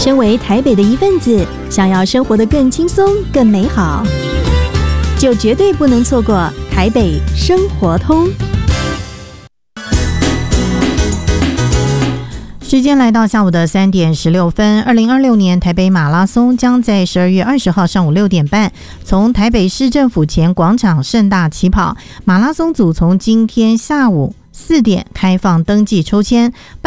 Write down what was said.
身为台北的一份子，想要生活得更轻松、更美好，就绝对不能错过台北生活通。 时间来到下午的3点16分，2026年台北马拉松将在12月20号上午6点半从台北市政府前广场盛大起跑。马拉松组从今天下午4点开放登记抽签。